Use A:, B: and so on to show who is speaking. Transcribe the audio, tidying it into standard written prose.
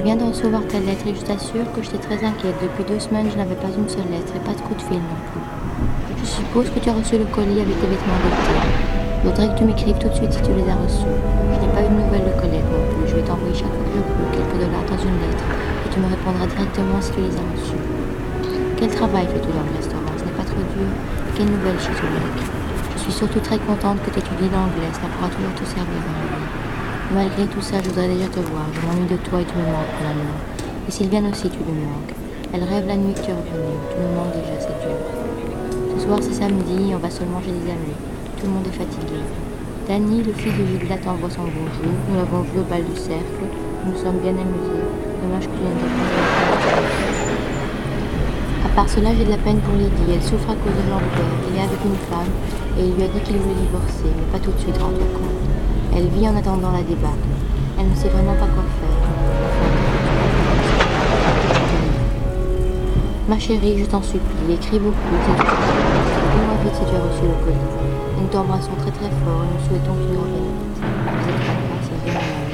A: viens de recevoir ta lettre et je t'assure que j'étais très inquiète. Depuis 2 semaines, je n'avais pas une seule lettre et pas de coup de fil non plus. Je suppose que tu as reçu le colis avec tes vêtements d'été. Je voudrais que tu m'écrives tout de suite si tu les as reçus. Je n'ai pas eu de nouvelles de collègue non plus. Je vais t'envoyer chaque fois que je peux quelques dollars dans une lettre et tu me répondras directement si tu les as reçus. Quel travail fais-tu dans le restaurant? Ce n'est pas trop dur? Et quelles nouvelles chez ton mec? Je suis surtout très contente que tu étudies l'anglais, ça pourra toujours te servir dans la vie. Malgré tout ça, je voudrais déjà te voir. Je m'ennuie de toi et tu me manques, mon amour. Et Sylviane aussi, tu lui manques. Elle rêve la nuit que tu es revenu. Tu me manques déjà, c'est dur. Ce soir, c'est samedi, on va seulement chez des amis. Tout le monde est fatigué. Danny, le fils de Gilda, t'envoie son bonjour. Nous l'avons vu au bal du cercle. Nous nous sommes bien amusés. Dommage que tu ne répondes pas. À part cela, j'ai de la peine pour Lydie. Elle souffre à cause de Jean-Pierre. Il est avec une femme et il lui a dit qu'il voulait divorcer, mais pas tout de suite, rends-toi compte. Elle vit en attendant la débâcle. Elle ne sait vraiment pas quoi faire. Ma chérie, je t'en supplie, écris beaucoup. Dis-moi vite si tu as reçu le colis. Nous t'embrassons très très fort et nous souhaitons que tu nous reviennes vite. Vous êtes vraiment, c'est vraiment